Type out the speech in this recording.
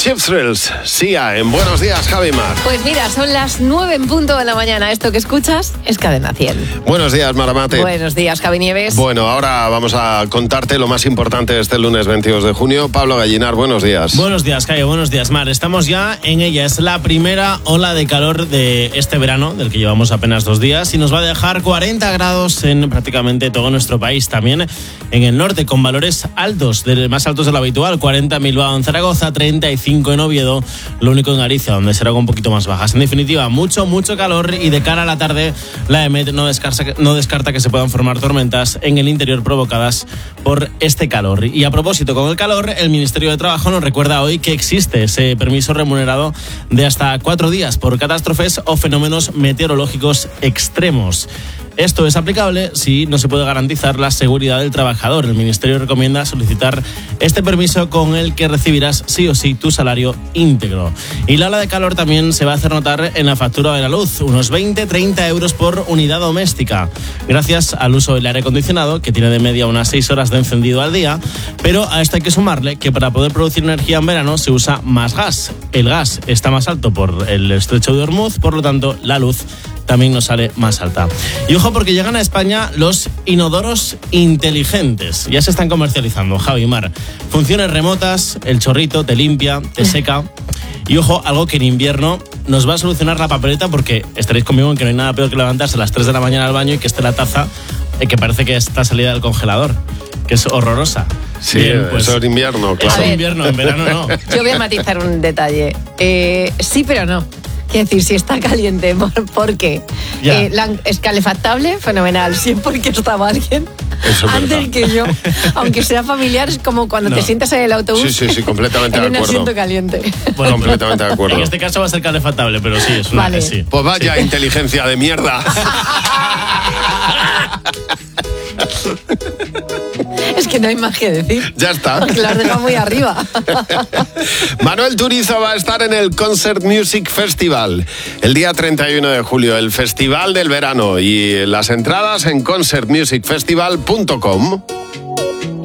Cheap Thrills, Sia, en Buenos Días, Javi Mar. Pues mira, son las 9 en punto de la mañana. Esto que escuchas es Cadena 100. Buenos días, Maramate. Buenos días, Javi Nieves. Bueno, ahora vamos a contarte lo más importante este lunes 22 de junio. Pablo Gallinar, buenos días. Buenos días, Cayo. Buenos días, Mar. Estamos ya en ella. Es la primera ola de calor de este verano, del que llevamos apenas 2 días, y nos va a dejar 40 grados en prácticamente todo nuestro país. También en el norte, con valores altos, más altos de lo habitual. 40 en Bilbao, en Zaragoza, 35 en Oviedo, lo único en Galicia, donde será un poquito más bajas. En definitiva, mucho calor, y de cara a la tarde, la EMET no descarta que se puedan formar tormentas en el interior provocadas por este calor. Y a propósito, con el calor, el Ministerio de Trabajo nos recuerda hoy que existe ese permiso remunerado de hasta 4 días por catástrofes o fenómenos meteorológicos extremos. Esto es aplicable si no se puede garantizar la seguridad del trabajador. El Ministerio recomienda solicitar este permiso, con el que recibirás sí o sí tu salario íntegro. Y la ola de calor también se va a hacer notar en la factura de la luz, unos 20-30 euros por unidad doméstica, gracias al uso del aire acondicionado, que tiene de media unas 6 horas de encendido al día. Pero a esto hay que sumarle que para poder producir energía en verano se usa más gas. El gas está más alto por el estrecho de Hormuz, por lo tanto la luz también nos sale más alta. Y ojo, porque llegan a España los inodoros inteligentes. Ya se están comercializando, Javi Mar. Funciones remotas, el chorrito te limpia, te seca. Y ojo, algo que en invierno nos va a solucionar la papeleta, porque estaréis conmigo en que no hay nada peor que levantarse a las 3 de la mañana al baño y que esté la taza que parece que está salida del congelador, que es horrorosa. Sí, bien, pues, eso en invierno, claro. Eso en invierno, en verano no. Yo voy a matizar un detalle. Sí, pero no. Quiero decir, si está caliente, ¿por qué? Es calefactable, fenomenal. Sí, porque estaba alguien antes que yo. Aunque sea familiar, es como cuando te sientas en el autobús. Sí, completamente de en un acuerdo. asiento caliente. Bueno, completamente de acuerdo. En este caso va a ser calefactable, pero sí, es una... Vale. Sí. Pues vaya inteligencia de mierda. Es que no hay más que decir. Ya está. Porque lo has dejado muy arriba. Manuel Turizo va a estar en el Concert Music Festival el día 31 de julio, el Festival del Verano. Y las entradas en concertmusicfestival.com.